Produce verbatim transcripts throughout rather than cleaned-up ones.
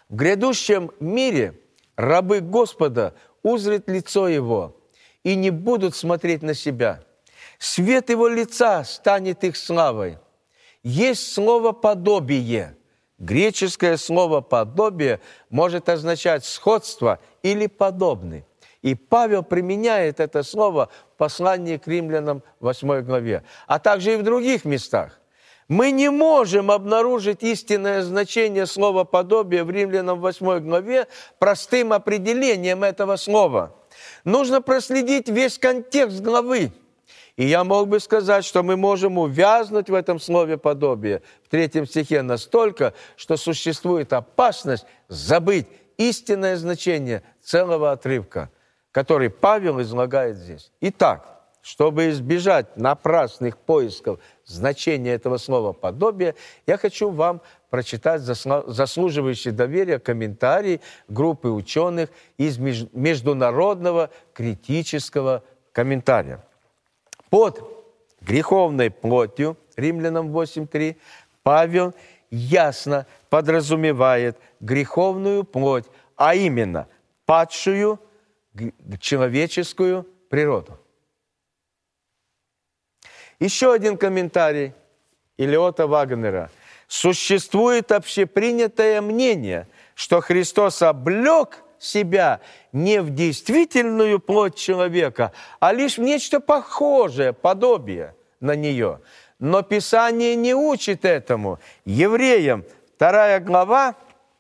В грядущем мире рабы Господа узрят лицо Его и не будут смотреть на себя. Свет Его лица станет их славой. Есть слово «подобие». Греческое слово «подобие» может означать «сходство» или «подобный». И Павел применяет это слово в послании к римлянам восьмой главе, а также и в других местах. Мы не можем обнаружить истинное значение слова «подобие» в римлянам восьмой главе простым определением этого слова. Нужно проследить весь контекст главы. И я мог бы сказать, что мы можем увязнуть в этом слове «подобие» в третьем стихе настолько, что существует опасность забыть истинное значение целого отрывка, который Павел излагает здесь. Итак, чтобы избежать напрасных поисков значения этого слова «подобие», я хочу вам прочитать заслуживающий доверия комментарий группы ученых из Международного критического комментария. Под греховной плотью, Римлянам восемь три, Павел ясно подразумевает греховную плоть, а именно падшую человеческую природу. Еще один комментарий Элиота Вагнера. Существует общепринятое мнение, что Христос облег себя не в действительную плоть человека, а лишь в нечто похожее, подобие на нее. Но Писание не учит этому. Евреям вторая глава,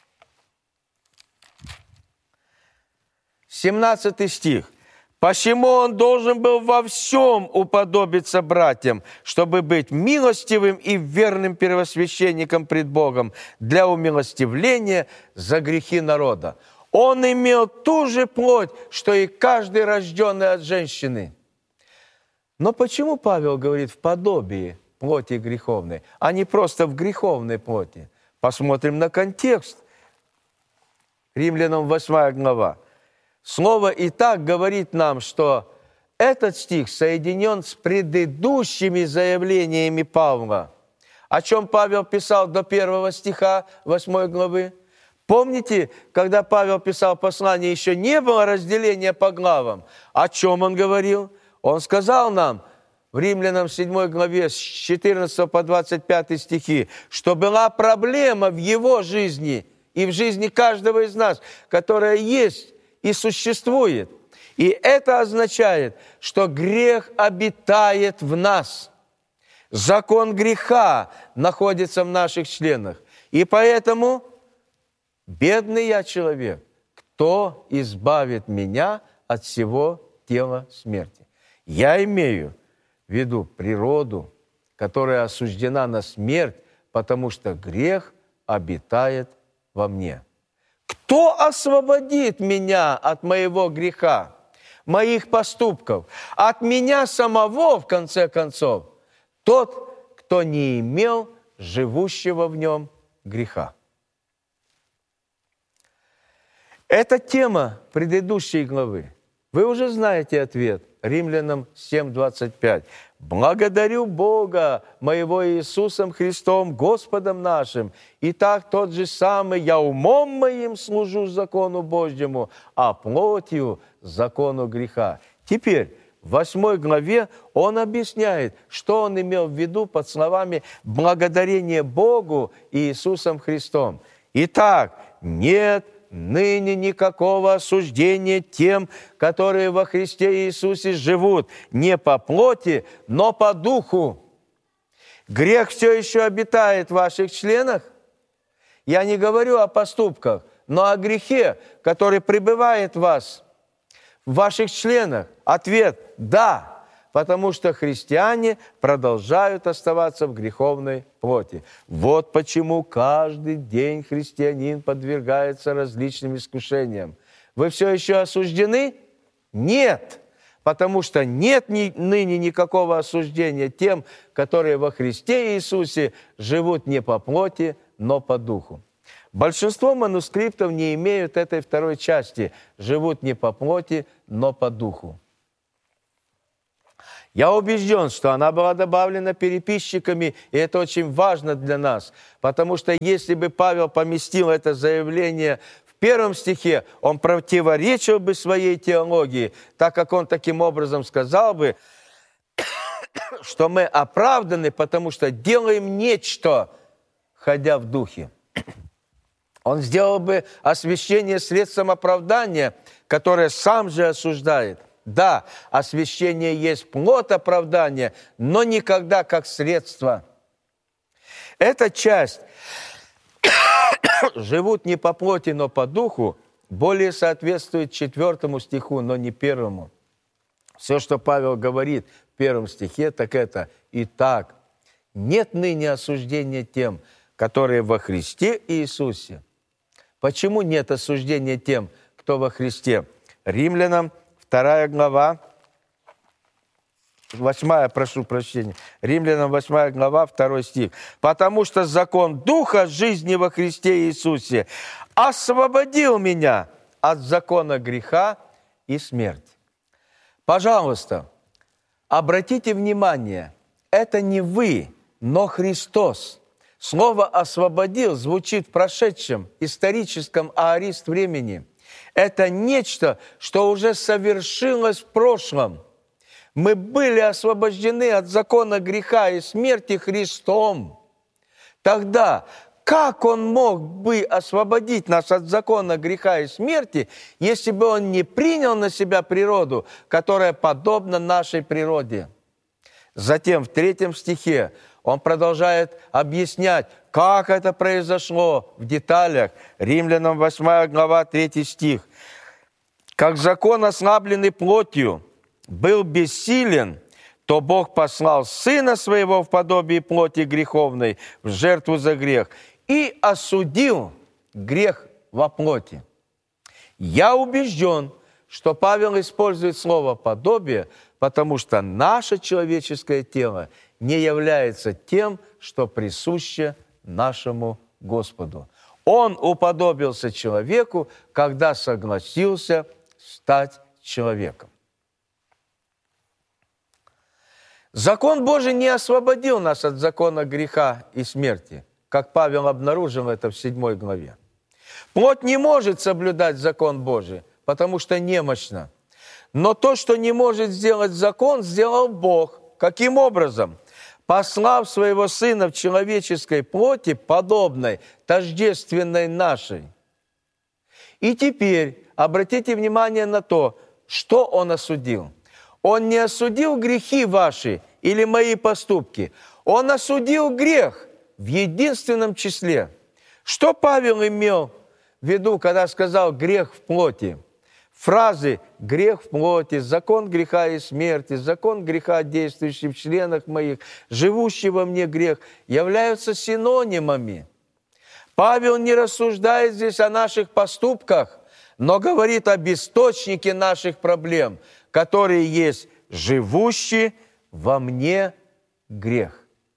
семнадцатый стих. «Посему он должен был во всем уподобиться братьям, чтобы быть милостивым и верным первосвященником пред Богом для умилостивления за грехи народа». Он имел ту же плоть, что и каждый рожденный от женщины. Но почему Павел говорит в подобии плоти греховной, а не просто в греховной плоти? Посмотрим на контекст. Римлянам восьмая глава. Слово «и так» говорит нам, что этот стих соединен с предыдущими заявлениями Павла. О чем Павел писал до первого стиха восьмой главы? Помните, когда Павел писал послание, еще не было разделения по главам. О чем он говорил? Он сказал нам в Римлянам седьмой главе с четырнадцатого по двадцать пятый стихи, что была проблема в его жизни и в жизни каждого из нас, которая есть и существует. И это означает, что грех обитает в нас. Закон греха находится в наших членах. И поэтому... «Бедный я человек, кто избавит меня от всего тела смерти?» Я имею в виду природу, которая осуждена на смерть, потому что грех обитает во мне. Кто освободит меня от моего греха, моих поступков, от меня самого, в конце концов? Тот, кто не имел живущего в нем греха. Это тема предыдущей главы. Вы уже знаете ответ. Римлянам семь двадцать пять. «Благодарю Бога, моего Иисусом Христом, Господом нашим. Итак, тот же самый, я умом моим служу закону Божьему, а плотью закону греха». Теперь, в восьмой главе он объясняет, что он имел в виду под словами «благодарение Богу и Иисусом Христом». Итак, нет ныне никакого осуждения тем, которые во Христе Иисусе живут, не по плоти, но по духу. Грех все еще обитает в ваших членах? Я не говорю о поступках, но о грехе, который пребывает в вас, в ваших членах. Ответ – да, потому что христиане продолжают оставаться в греховной плоти. Вот почему каждый день христианин подвергается различным искушениям. Вы все еще осуждены? Нет, потому что нет ни, ныне никакого осуждения тем, которые во Христе Иисусе живут не по плоти, но по духу. Большинство манускриптов не имеют этой второй части – живут не по плоти, но по духу. Я убежден, что она была добавлена переписчиками, и это очень важно для нас, потому что если бы Павел поместил это заявление в первом стихе, он противоречил бы своей теологии, так как он таким образом сказал бы, что мы оправданы, потому что делаем нечто, ходя в духе. Он сделал бы освящение средством оправдания, которое сам же осуждает. Да, освящение есть плод оправдания, но никогда как средство. Эта часть «живут не по плоти, но по духу» более соответствует четвертому стиху, но не первому. Все, что Павел говорит в первом стихе, так это «Итак, нет ныне осуждения тем, которые во Христе Иисусе». Почему нет осуждения тем, кто во Христе? Римлянам вторая глава, восьмая, прошу прощения, Римлянам восьмая глава, второй стих. «Потому что закон Духа жизни во Христе Иисусе освободил меня от закона греха и смерти». Пожалуйста, обратите внимание, это не вы, но Христос. Слово «освободил» звучит в прошедшем историческом аорист времени. Это нечто, что уже совершилось в прошлом. Мы были освобождены от закона греха и смерти Христом. Тогда как Он мог бы освободить нас от закона греха и смерти, если бы Он не принял на себя природу, которая подобна нашей природе? Затем в третьем стихе он продолжает объяснять, как это произошло в деталях. Римлянам восьмая глава, третий стих. «Как закон, ослабленный плотью, был бессилен, то Бог послал Сына Своего в подобии плоти греховной в жертву за грех и осудил грех во плоти». Я убежден, что Павел использует слово «подобие», потому что наше человеческое тело не является тем, что присуще нашему Господу. Он уподобился человеку, когда согласился стать человеком. Закон Божий не освободил нас от закона греха и смерти, как Павел обнаружил это в седьмой главе. Плоть не может соблюдать закон Божий, потому что немощна. Но то, что не может сделать закон, сделал Бог. Каким образом? Послав своего Сына в человеческой плоти, подобной, тождественной нашей. И теперь обратите внимание на то, что Он осудил. Он не осудил грехи ваши или мои поступки. Он осудил грех в единственном числе. Что Павел имел в виду, когда сказал «грех в плоти»? Фразы «грех в плоти», «закон греха и смерти», «закон греха, действующий в членах моих», «живущий во мне грех» являются синонимами. Павел не рассуждает здесь о наших поступках, но говорит об источнике наших проблем, которые есть «живущий во мне грех».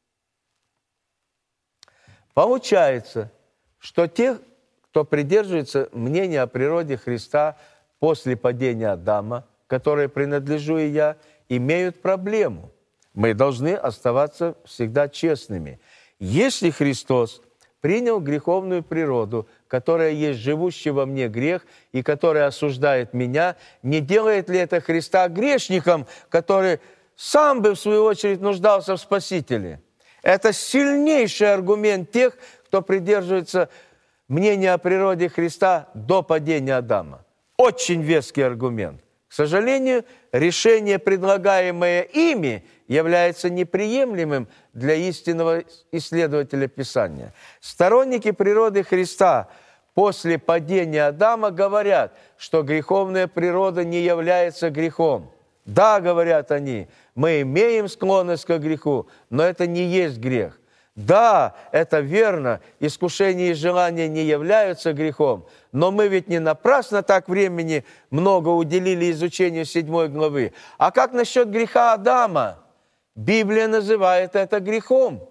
Получается, что те, кто придерживается мнения о природе Христа после падения Адама, которой принадлежу и я, имеют проблему. Мы должны оставаться всегда честными. Если Христос принял греховную природу, которая есть живущий во мне грех и которая осуждает меня, не делает ли это Христа грешником, который сам бы, в свою очередь, нуждался в Спасителе? Это сильнейший аргумент тех, кто придерживается мнения о природе Христа до падения Адама. Очень веский аргумент. К сожалению, решение, предлагаемое ими, является неприемлемым для истинного исследователя Писания. Сторонники природы Христа после падения Адама говорят, что греховная природа не является грехом. Да, говорят они, мы имеем склонность к греху, но это не есть грех. Да, это верно, искушение и желания не являются грехом, но мы ведь не напрасно так времени много уделили изучению седьмой главы. А как насчет греха Адама? Библия называет это грехом.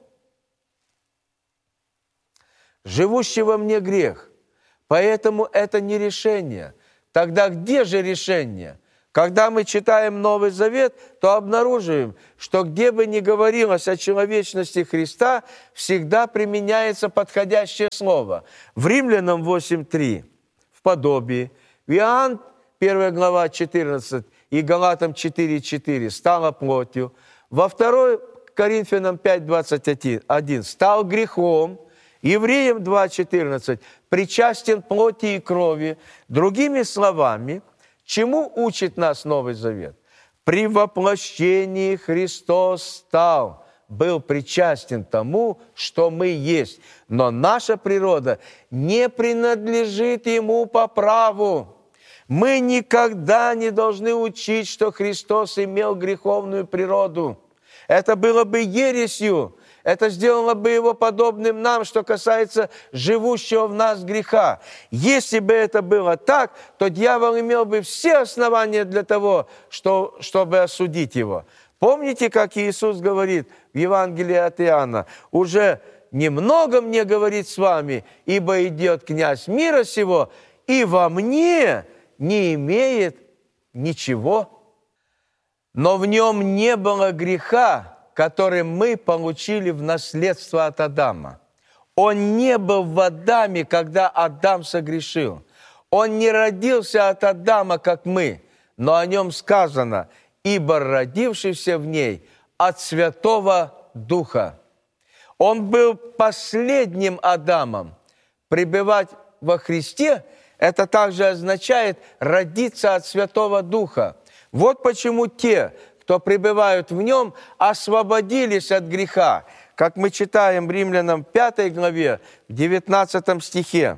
Живущий во мне грех. Поэтому это не решение. Тогда где же решение? Когда мы читаем Новый Завет, то обнаруживаем, что где бы ни говорилось о человечности Христа, всегда применяется подходящее слово. В Римлянам восемь три в подобии, в Иоанн первая глава четырнадцать и Галатам четыре четыре стала плотью, во второй Коринфянам пять двадцать один стал грехом, Евреям два четырнадцать причастен плоти и крови. Другими словами, чему учит нас Новый Завет? При воплощении Христос стал, был причастен тому, что мы есть. Но наша природа не принадлежит Ему по праву. Мы никогда не должны учить, что Христос имел греховную природу. Это было бы ересью. Это сделало бы Его подобным нам, что касается живущего в нас греха. Если бы это было так, то дьявол имел бы все основания для того, что, чтобы осудить Его. Помните, как Иисус говорит в Евангелии от Иоанна? «Уже немного мне говорит с вами, ибо идет князь мира сего, и во мне не имеет ничего». Но в нем не было греха, который мы получили в наследство от Адама. Он не был в Адаме, когда Адам согрешил. Он не родился от Адама, как мы, но о нем сказано: «Ибо родившийся в ней от Святого Духа». Он был последним Адамом. Пребывать во Христе – это также означает родиться от Святого Духа. Вот почему те, кто пребывают в Нем, освободились от греха. Как мы читаем в Римлянам пятой главе, в девятнадцатом стихе.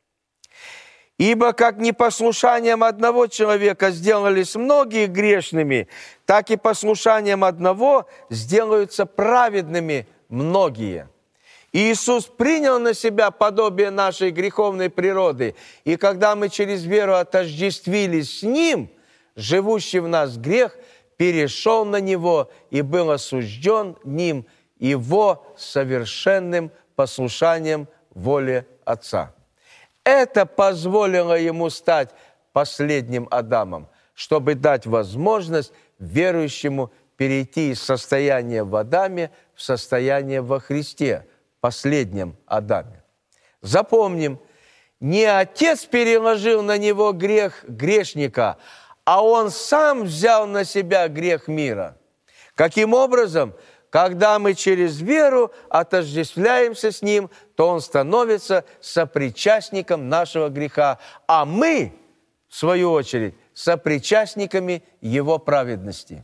«Ибо как непослушанием одного человека сделались многие грешными, так и послушанием одного сделаются праведными многие». Иисус принял на себя подобие нашей греховной природы, и когда мы через веру отождествились с Ним, живущий в нас грех перешел на Него и был осужден Ним Его совершенным послушанием воле Отца. Это позволило Ему стать последним Адамом, чтобы дать возможность верующему перейти из состояния в Адаме в состояние во Христе, последнем Адаме. Запомним, не Отец переложил на Него грех грешника, а Он сам взял на себя грех мира. Каким образом? Когда мы через веру отождествляемся с Ним, то Он становится сопричастником нашего греха, а мы, в свою очередь, сопричастниками Его праведности.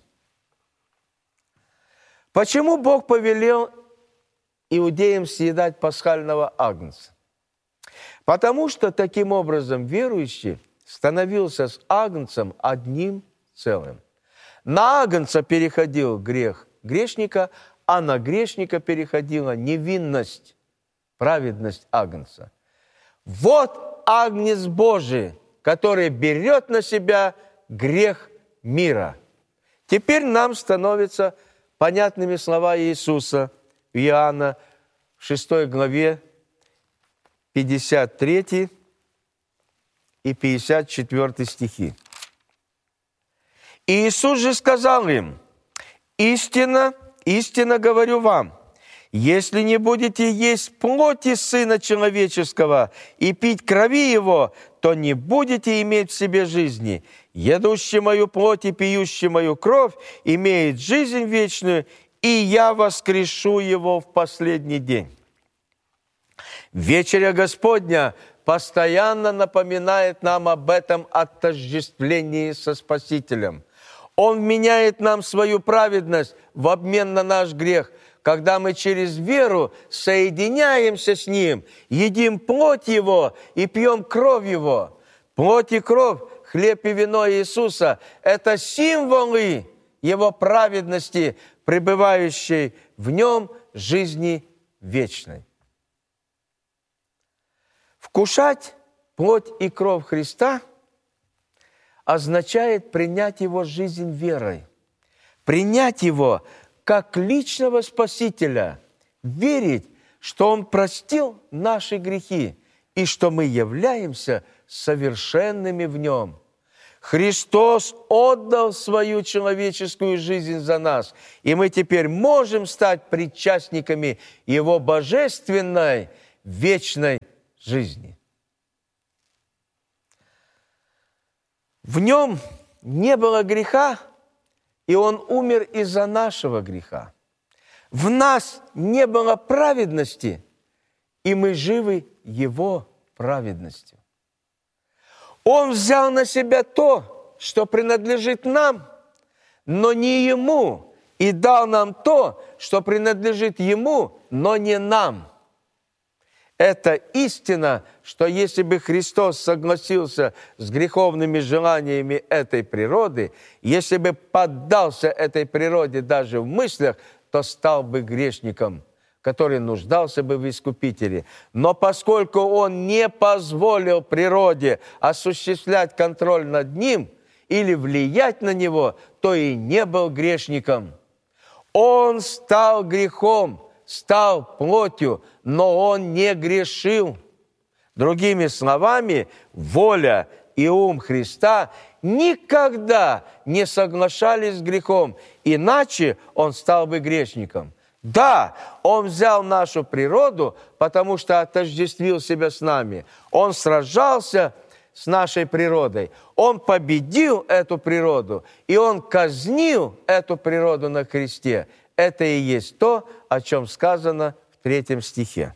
Почему Бог повелел иудеям съедать пасхального агнца? Потому что таким образом верующий становился с агнцем одним целым. На агнца переходил грех грешника, а на грешника переходила невинность, праведность агнца. Вот агнец Божий, который берет на себя грех мира. Теперь нам становятся понятными слова Иисуса в Иоанна в шестой главе, пятьдесят третий и пятьдесят четвёртый стихи. Иисус же сказал им: «Истинно, истинно говорю вам, если не будете есть плоти Сына Человеческого и пить крови Его, то не будете иметь в себе жизни. Едущий мою плоть и пьющий мою кровь имеет жизнь вечную, и я воскрешу его в последний день». Вечеря Господня постоянно напоминает нам об этом отождествлении со Спасителем. Он меняет нам свою праведность в обмен на наш грех, когда мы через веру соединяемся с Ним, едим плоть Его и пьем кровь Его. Плоть и кровь, хлеб и вино Иисуса – это символы Его праведности, пребывающей в Нем жизни вечной. Вкушать плоть и кровь Христа означает принять Его жизнь верой, принять Его как личного Спасителя, верить, что Он простил наши грехи и что мы являемся совершенными в Нем. Христос отдал свою человеческую жизнь за нас, и мы теперь можем стать причастниками Его божественной вечной жизни. В Нем не было греха, и Он умер из-за нашего греха. В нас не было праведности, и мы живы Его праведностью. Он взял на себя то, что принадлежит нам, но не Ему, и дал нам то, что принадлежит Ему, но не нам. Это истина, что если бы Христос согласился с греховными желаниями этой природы, если бы поддался этой природе даже в мыслях, то стал бы грешником, который нуждался бы в Искупителе. Но поскольку Он не позволил природе осуществлять контроль над Ним или влиять на Него, то и не был грешником. Он стал грехом, стал плотью, но Он не грешил. Другими словами, воля и ум Христа никогда не соглашались с грехом, иначе Он стал бы грешником. Да, Он взял нашу природу, потому что отождествил себя с нами. Он сражался с нашей природой. Он победил эту природу, и Он казнил эту природу на кресте. Это и есть то, о чем сказано в третьем стихе.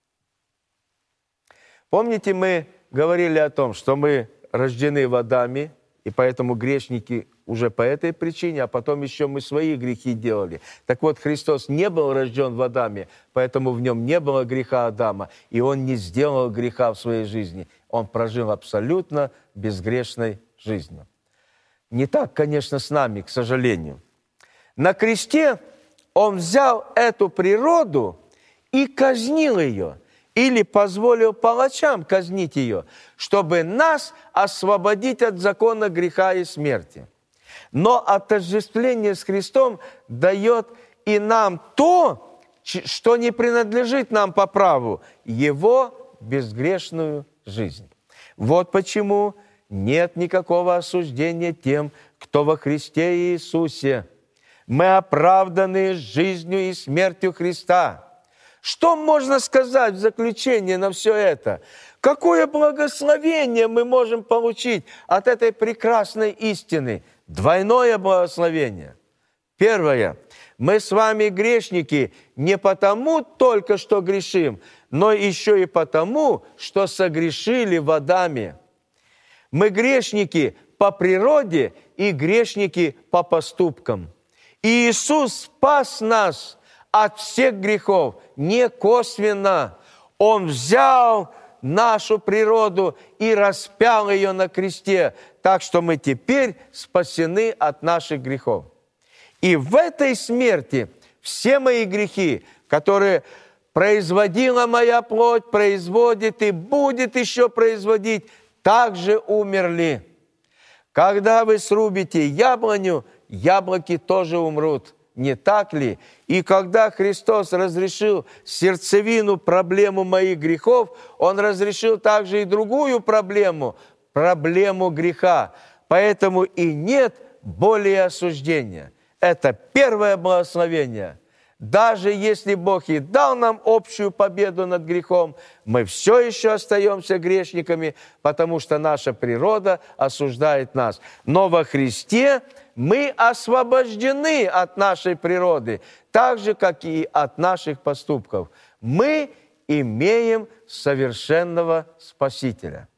Помните, мы говорили о том, что мы рождены в Адаме, и поэтому грешники уже по этой причине, а потом еще мы свои грехи делали. Так вот, Христос не был рожден в Адаме, поэтому в нем не было греха Адама, и Он не сделал греха в своей жизни. Он прожил абсолютно безгрешной жизнью. Не так, конечно, с нами, к сожалению. На кресте Он взял эту природу и казнил ее, или позволил палачам казнить ее, чтобы нас освободить от закона греха и смерти. Но отождествление с Христом дает и нам то, что не принадлежит нам по праву, Его безгрешную жизнь. Вот почему нет никакого осуждения тем, кто во Христе Иисусе. Мы оправданы жизнью и смертью Христа. Что можно сказать в заключение на все это? Какое благословение мы можем получить от этой прекрасной истины? Двойное благословение. Первое. Мы с вами грешники не потому только, что грешим, но еще и потому, что согрешили в Адаме. Мы грешники по природе и грешники по поступкам. И Иисус спас нас от всех грехов, не косвенно. Он взял нашу природу и распял ее на кресте, так что мы теперь спасены от наших грехов. И в этой смерти все мои грехи, которые производила моя плоть, производит и будет еще производить, также умерли. Когда вы срубите яблоню, яблоки тоже умрут. Не так ли? И когда Христос разрешил сердцевину, проблему моих грехов, Он разрешил также и другую проблему, проблему греха. Поэтому и нет более осуждения. Это первое благословение. Даже если Бог и дал нам общую победу над грехом, мы все еще остаемся грешниками, потому что наша природа осуждает нас. Но во Христе мы освобождены от нашей природы, так же, как и от наших поступков. Мы имеем совершенного Спасителя.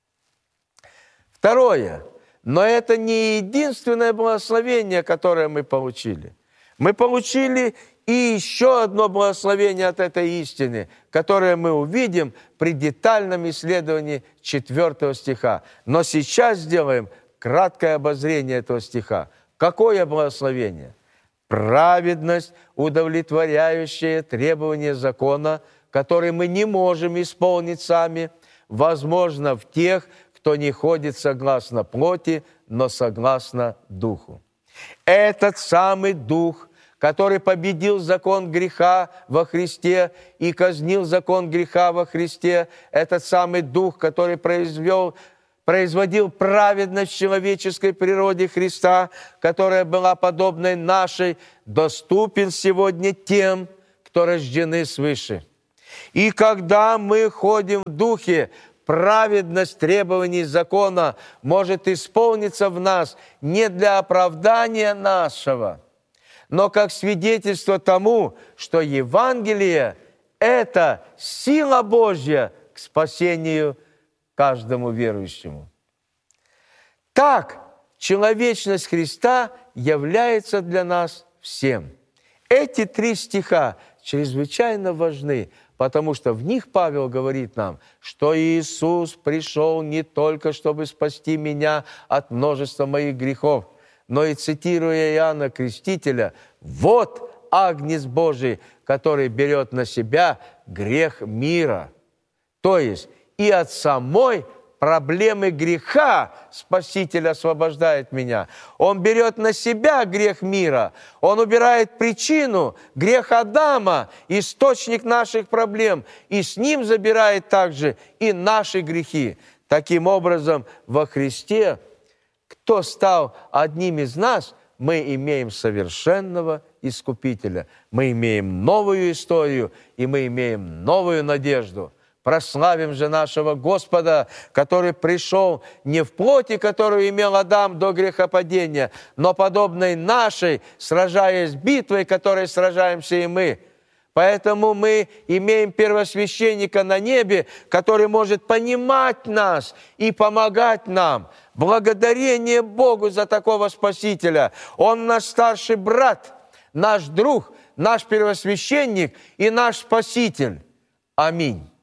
Второе. Но это не единственное благословение, которое мы получили. Мы получили и еще одно благословение от этой истины, которое мы увидим при детальном исследовании четвертого стиха. Но сейчас сделаем краткое обозрение этого стиха. Какое благословение? Праведность, удовлетворяющая требования закона, которые мы не можем исполнить сами, возможно в тех, кто не ходит согласно плоти, но согласно Духу. Этот самый Дух, который победил закон греха во Христе и казнил закон греха во Христе, этот самый Дух, который произвел производил праведность в человеческой природе Христа, которая была подобной нашей, доступен сегодня тем, кто рождены свыше. И когда мы ходим в духе, праведность требований закона может исполниться в нас не для оправдания нашего, но как свидетельство тому, что Евангелие – это сила Божья к спасению каждому верующему. Так, человечность Христа является для нас всем. Эти три стиха чрезвычайно важны, потому что в них Павел говорит нам, что Иисус пришел не только, чтобы спасти меня от множества моих грехов, но и, цитируя Иоанна Крестителя, «Вот Агнец Божий, который берет на себя грех мира». То есть и от самой проблемы греха Спаситель освобождает меня. Он берет на себя грех мира. Он убирает причину, грех Адама, источник наших проблем. И с ним забирает также и наши грехи. Таким образом, во Христе, кто стал одним из нас, мы имеем совершенного Искупителя. Мы имеем новую историю, и мы имеем новую надежду. Прославим же нашего Господа, который пришел не в плоти, которую имел Адам до грехопадения, но подобной нашей, сражаясь битвой, которой сражаемся и мы. Поэтому мы имеем первосвященника на небе, который может понимать нас и помогать нам. Благодарение Богу за такого Спасителя. Он наш старший брат, наш друг, наш первосвященник и наш Спаситель. Аминь.